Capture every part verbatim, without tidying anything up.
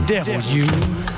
devil, you.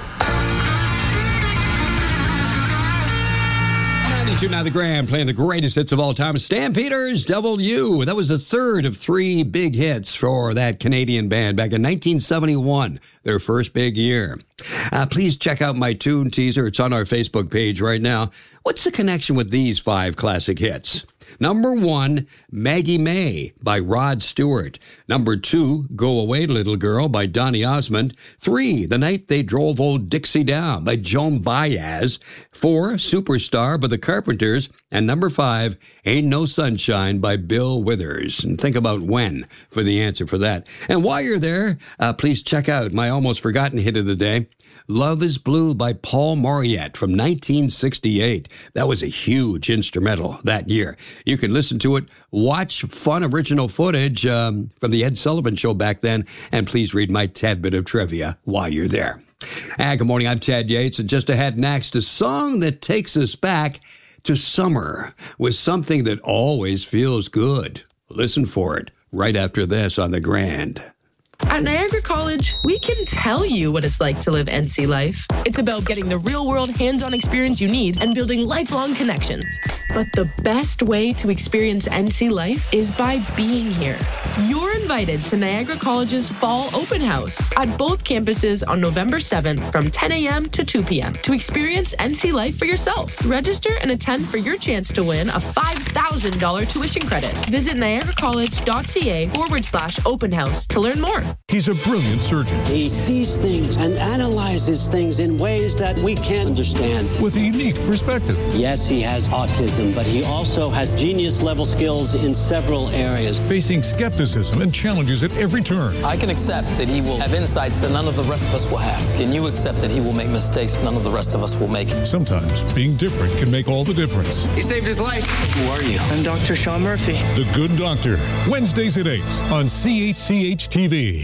ninety-two now the Grand, playing the greatest hits of all time. Stampeders, Devil You. That was the third of three big hits for that Canadian band back in nineteen seventy-one, their first big year. Uh, please check out my tune teaser. It's on our Facebook page right now. What's the connection with these five classic hits? Number one, Maggie May by Rod Stewart. Number two, Go Away Little Girl by Donny Osmond. Three, The Night They Drove Old Dixie Down by Joan Baez. Four, Superstar by the Carpenters. And number five, Ain't No Sunshine by Bill Withers. And think about when for the answer for that. And while you're there, uh, please check out my almost forgotten hit of the day, Love is Blue by Paul Mauriat from nineteen sixty-eight. That was a huge instrumental that year. You can listen to it, watch fun original footage um, from the Ed Sullivan Show back then, and please read my tad bit of trivia while you're there. And good morning, I'm Ted Yates, and just ahead next, a song that takes us back to summer with something that always feels good. Listen for it right after this on The Grand. At Niagara College, we can tell you what it's like to live N C life. It's about getting the real-world hands-on experience you need and building lifelong connections. But the best way to experience N C life is by being here. You're invited to Niagara College's Fall Open House at both campuses on November seventh from ten a.m. to two p.m. to experience N C life for yourself. Register and attend for your chance to win a five thousand dollars tuition credit. Visit niagaracollege.ca forward slash open house to learn more. He's a brilliant surgeon. He sees things and analyzes things in ways that we can't understand. With a unique perspective. Yes, he has autism, but he also has genius-level skills in several areas. Facing skepticism and challenges at every turn. I can accept that he will have insights that none of the rest of us will have. Can you accept that he will make mistakes none of the rest of us will make? Sometimes being different can make all the difference. He saved his life. Who are you? I'm Doctor Sean Murphy. The Good Doctor. Wednesdays at eight on C H C H T V.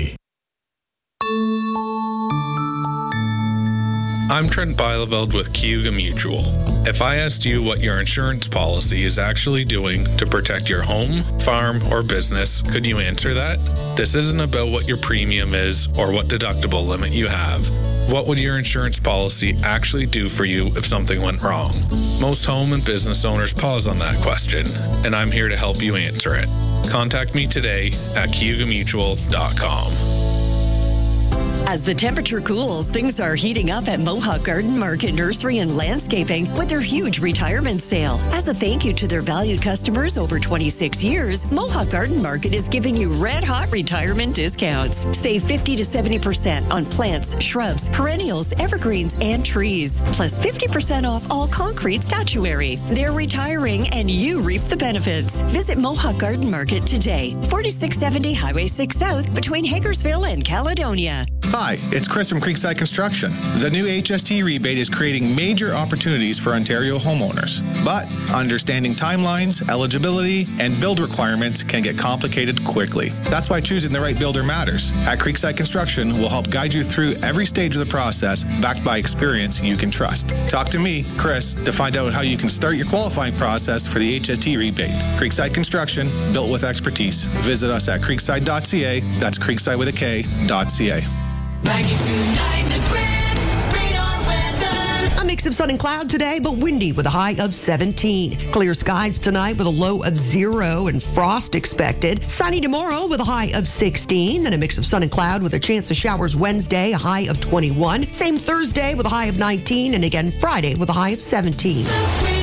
I'm Trent Bieleveld with Cayuga Mutual. If I asked you what your insurance policy is actually doing to protect your home, farm, or business, could you answer that? This isn't about what your premium is or what deductible limit you have. What would your insurance policy actually do for you if something went wrong? Most home and business owners pause on that question, and I'm here to help you answer it. Contact me today at cayuga mutual dot com. As the temperature cools, things are heating up at Mohawk Garden Market Nursery and Landscaping with their huge retirement sale. As a thank you to their valued customers over twenty-six years, Mohawk Garden Market is giving you red-hot retirement discounts. Save fifty to seventy percent on plants, shrubs, perennials, evergreens, and trees. Plus fifty percent off all concrete statuary. They're retiring and you reap the benefits. Visit Mohawk Garden Market today. forty-six seventy Highway six South between Hagersville and Caledonia. Hi, it's Chris from Creekside Construction. The new H S T rebate is creating major opportunities for Ontario homeowners. But understanding timelines, eligibility, and build requirements can get complicated quickly. That's why choosing the right builder matters. At Creekside Construction, we'll help guide you through every stage of the process, backed by experience you can trust. Talk to me, Chris, to find out how you can start your qualifying process for the H S T rebate. Creekside Construction, built with expertise. Visit us at creekside dot c a. That's creekside with a K, dot C-A. ninety-two point nine The Grand, radar weather. A mix of sun and cloud today, but windy with a high of seventeen. Clear skies tonight with a low of zero and frost expected. Sunny tomorrow with a high of sixteen. Then a mix of sun and cloud with a chance of showers Wednesday, a high of twenty-one. Same Thursday with a high of nineteen. And again Friday with a high of seventeen.